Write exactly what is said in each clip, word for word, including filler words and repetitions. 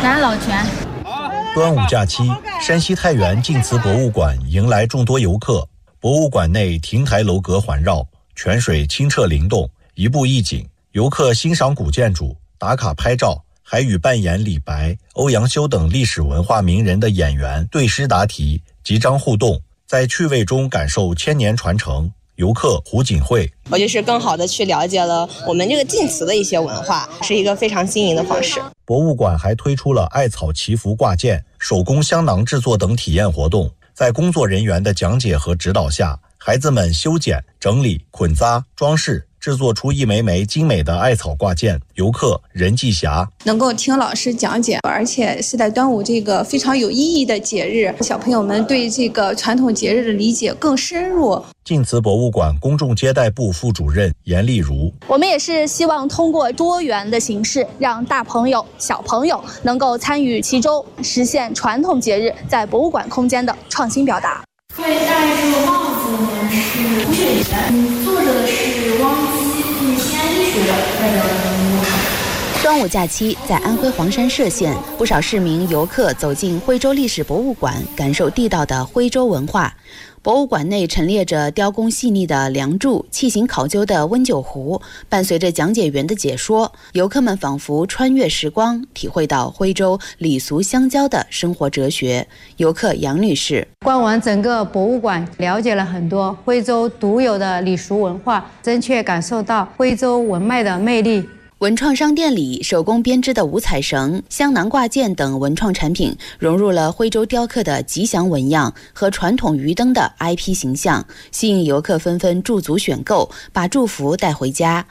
咱老全。 端午假期，山西太原晋祠博物馆迎来众多游客。博物馆内亭台楼阁环绕，泉水清澈灵动，一步一景。游客欣赏古建筑，打卡拍照，还与扮演李白、欧阳修等历史文化名人的演员对诗答题，即章互动，在趣味中感受千年传承。游客胡锦慧， 我就是更好的去了解了我们这个晋祠的一些文化，是一个非常新颖的方式。 博物馆还推出了艾草祈福挂件、手工香囊制作等体验活动，在工作人员的讲解和指导下，孩子们修剪、整理、捆扎、装饰，制作出一枚枚精美的艾草挂件，游客人际侠。 能够听老师讲解，而且是在端午这个非常有意义的节日，小朋友们对这个传统节日的理解更深入。 晋祠博物馆公众接待部副主任严丽如， 我们也是希望通过多元的形式，让大朋友、小朋友能够参与其中，实现传统节日在博物馆空间的创新表达。 会戴着帽子的是胡雪岩，坐着的是汪基，是西安医学代表人物。 端午假期，在安徽黄山歙县，不少市民游客走进徽州历史博物馆，感受地道的徽州文化。博物馆内陈列着雕工细腻的梁柱、器型考究的温酒壶，伴随着讲解员的解说，游客们仿佛穿越时光，体会到徽州礼俗相交的生活哲学。游客杨女士， 逛完整个博物馆，了解了很多徽州独有的礼俗文化，真切感受到徽州文脉的魅力。 文创商店里，手工编织的五彩绳、香囊挂件等文创产品融入了徽州雕刻的吉祥纹样和传统鱼灯的 I P 形象，吸引游客纷纷驻足选购，把祝福带回家。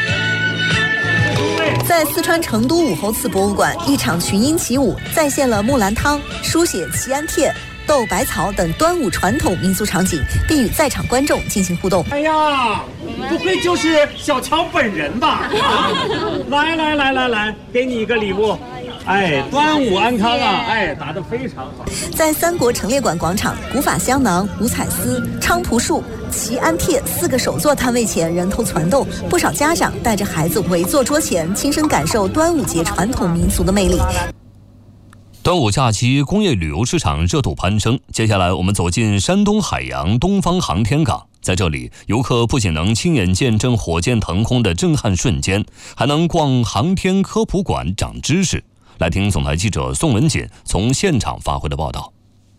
在四川成都武侯祠博物馆，一场群英起舞再现了木兰汤、书写祈安帖、斗百草等端午传统民俗场景，并与在场观众进行互动。 哎呀，不会就是小乔本人吧？来来来来来，给你一个礼物。哎，端午安康啊！哎，答得非常好。 在三国陈列馆广场，古法香囊、五彩丝、菖蒲树、祈安帖四个手作摊位前人头攒动，不少家长带着孩子围坐桌前，亲身感受端午节传统民俗的魅力。 端午假期工业旅游市场热度攀升，接下来我们走进山东海洋东方航天港。在这里，游客不仅能亲眼见证火箭腾空的震撼瞬间，还能逛航天科普馆长知识。来听总台记者宋文锦从现场发回的报道。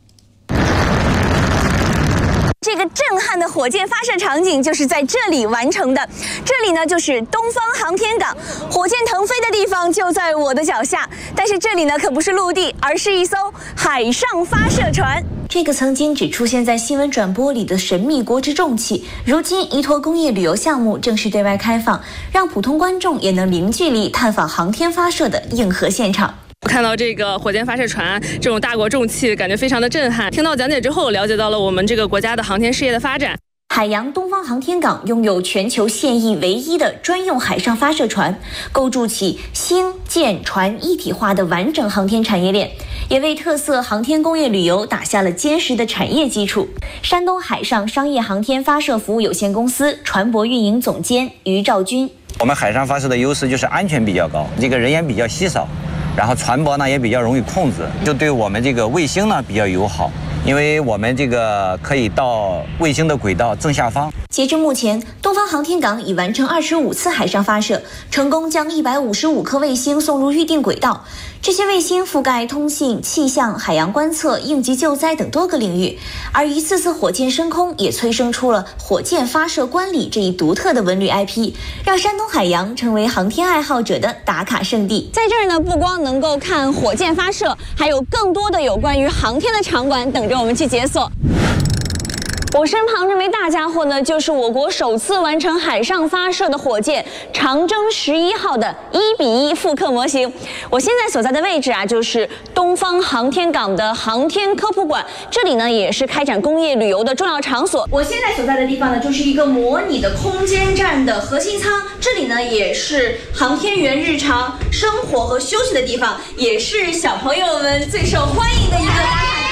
这个震撼的火箭发射场景就是在这里完成的。这里呢就是东方航天港，火箭腾飞的地方就在我的脚下。但是这里呢可不是陆地，而是一艘海上发射船。 这个曾经只出现在新闻转播里的神秘国之重器，如今依托工业旅游项目正式对外开放，让普通观众也能零距离探访航天发射的硬核现场。 看到这个火箭发射船这种大国重器，感觉非常的震撼。听到讲解之后，了解到了我们这个国家的航天事业的发展。 海洋东方航天港拥有全球现役唯一的专用海上发射船，构筑起星舰船一体化的完整航天产业链，也为特色航天工业旅游打下了坚实的产业基础。山东海上商业航天发射服务有限公司船舶运营总监于兆军， 我们海上发射的优势就是安全比较高，这个人员比较稀少，然后船舶呢也比较容易控制，就对我们这个卫星呢比较友好，因为我们这个可以到卫星的轨道正下方。 截至目前，东方航天港已完成二十五次海上发射，成功将一百五十五颗卫星送入预定轨道。这些卫星覆盖通信、气象、海洋观测、应急救灾等多个领域，而一次次火箭升空也催生出了火箭发射观礼这一独特的文旅 I P， 让山东海洋成为航天爱好者的打卡圣地。 在这儿呢，不光能够看火箭发射，还有更多的有关于航天的场馆等着我们去解锁。我身旁这枚大家伙呢，就是我国首次完成海上发射的火箭长征十一号的一比一复刻模型。我现在所在的位置啊，就是东方航天港的航天科普馆，这里呢也是开展工业旅游的重要场所。我现在所在的地方呢，就是一个模拟的空间站的核心舱，这里呢也是航天员日常生活和休息的地方，也是小朋友们最受欢迎的一个打卡地。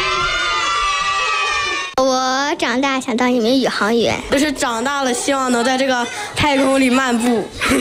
我长大想当一名宇航员， 就是长大了希望能在这个太空里漫步。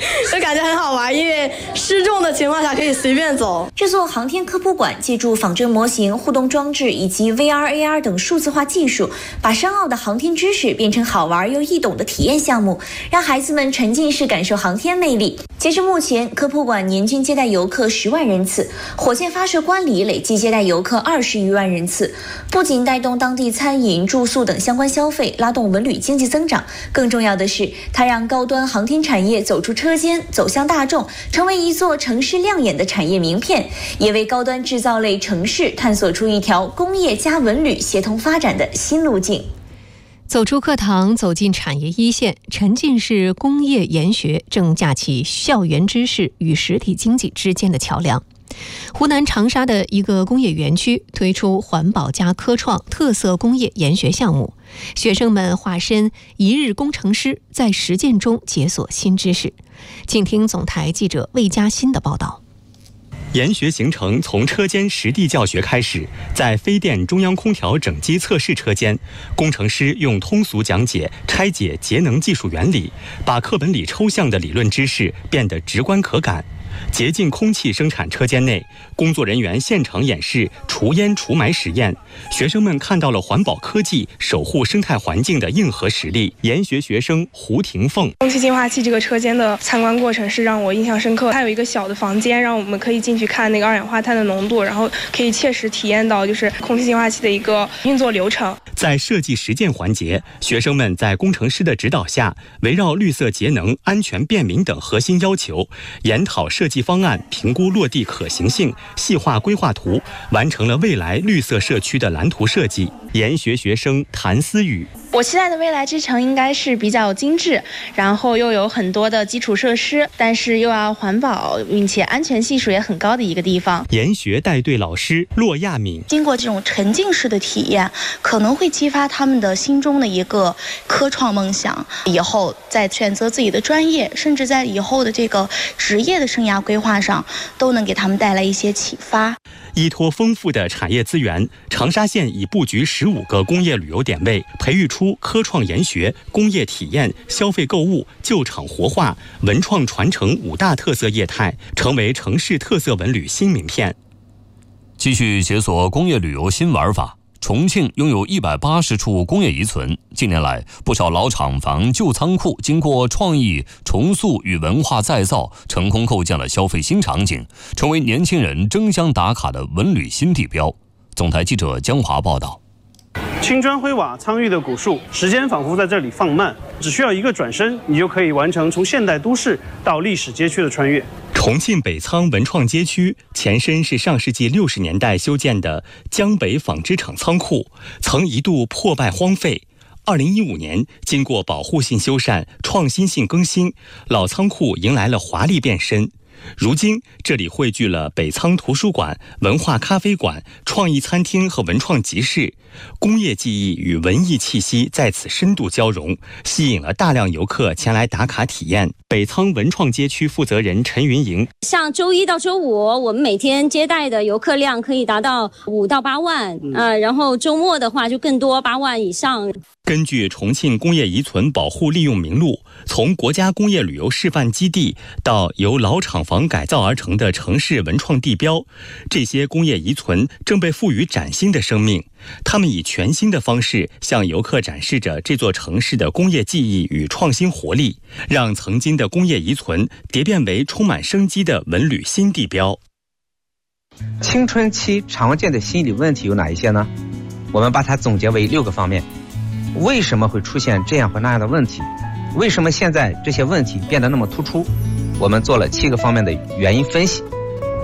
就感觉很好玩，因为失重的情况下可以随便走。 这座航天科普馆借助仿真模型、互动装置以及 V R、A R 等数字化技术，把深奥的航天知识变成好玩又易懂的体验项目，让孩子们沉浸式感受航天魅力。截至目前，科普馆年均接待游客十万人次，火箭发射观礼累计接待游客二十余万人次，不仅带动当地餐饮、住宿等相关消费，拉动文旅经济增长，更重要的是，它让高端航天产业走出车间，走向大众，成为一座城市亮眼的产业名片，也为高端制造类城市探索出一条工业加文旅协同发展的新路径。 走出课堂，走进产业一线，沉浸式工业研学正架起校园知识与实体经济之间的桥梁。湖南长沙的一个工业园区推出环保加科创特色工业研学项目，学生们化身一日工程师，在实践中解锁新知识。请听总台记者魏嘉欣的报道。 研学行程从车间实地教学开始，在飞电中央空调整机测试车间，工程师用通俗讲解拆解节能技术原理，把课本里抽象的理论知识变得直观可感。洁净空气生产车间内，工作人员现场演示除烟除霾实验，学生们看到了环保科技守护生态环境的硬核实力。研学学生胡廷凤： 空气净化器这个车间的参观过程是让我印象深刻，它有一个小的房间，让我们可以进去看那个二氧化碳的浓度，然后可以切实体验到就是空气净化器的一个运作流程。 在设计实践环节，学生们在工程师的指导下，围绕绿色节能、安全便民等核心要求，研讨设计方案，评估落地可行性，细化规划图，完成了未来绿色社区的蓝图设计。研学学生谭思雨： 我期待的未来之城应该是比较精致，然后又有很多的基础设施，但是又要环保，并且安全系数也很高的一个地方。 研学带队老师骆亚敏： 经过这种沉浸式的体验，可能会激发他们的心中的一个科创梦想，以后在选择自己的专业，甚至在以后的这个职业的生涯规划上，都能给他们带来一些启发。 依托丰富的产业资源，长沙县已布局十五个工业旅游点位，培育出科创研学、工业体验、消费购物、旧厂活化、文创传承五大特色业态，成为城市特色文旅新名片。 继续解锁工业旅游新玩法。重庆拥有一百八十处工业遗存，近年来，不少老厂房、旧仓库经过创意重塑与文化再造，成功构建了消费新场景，成为年轻人争相打卡的文旅新地标。总台记者江华报道。 青砖灰瓦苍郁的古树，时间仿佛在这里放慢，只需要一个转身，你就可以完成从现代都市到历史街区的穿越。 重庆北仓文创街区前身是上世纪六十年代修建的江北纺织厂仓库，曾一度破败荒废。二零一五年，经过保护性修缮、创新性更新，老仓库迎来了华丽变身。如今，这里汇聚了北仓图书馆、文化咖啡馆、创意餐厅和文创集市，工业技艺与文艺气息在此深度交融，吸引了大量游客前来打卡体验。北仓文创街区负责人陈云莹： 像周一到周五，我们每天接待的游客量可以达到五到八万，嗯、呃，然后周末的话就更多，八万以上。 根据重庆工业遗存保护利用名录，从国家工业旅游示范基地到由老厂房改造而成的城市文创地标，这些工业遗存正被赋予崭新的生命。他们以全新的方式向游客展示着这座城市的工业技艺与创新活力，让曾经的工业遗存蝶变为充满生机的文旅新地标。 青春期常见的心理问题有哪一些呢？我们把它总结为六个方面。为什么会出现这样或那样的问题？为什么现在这些问题变得那么突出？我们做了七个方面的原因分析。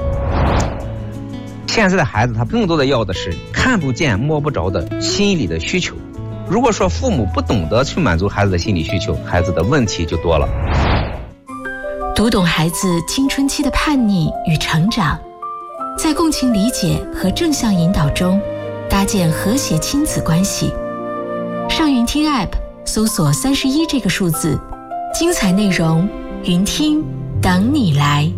现在的孩子他更多的要的是看不见摸不着的心理的需求。如果说父母不懂得去满足孩子的心理需求，孩子的问题就多了。 读懂孩子青春期的叛逆与成长，在共情理解和正向引导中搭建和谐亲子关系。上云听 App 搜索三十一这个数字，精彩内容云听等你来。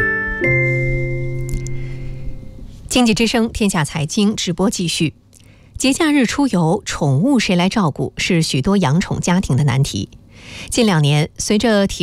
经济之声天下财经直播继续。 节假日出游，宠物谁来照顾是许多养宠家庭的难题。近两年，随着体